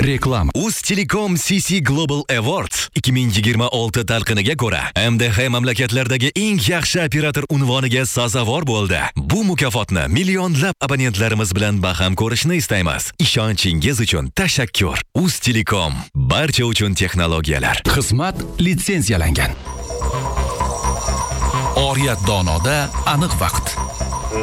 Reklama. Uz Telecom CC Global Awards 2026 talqiniga ko'ra MDH mamlakatlardagi eng yaxshi operator unvoniga sazovor bo'ldi. Bu mukofotni millionlab abonentlarimiz bilan baham ko'rishni istaymiz. Ishonchingiz uchun tashakkur. Uz Telecom, barcha uchun texnologiyalar. Xizmat litsenziyalangan. Oriyat donoda aniq vaqt.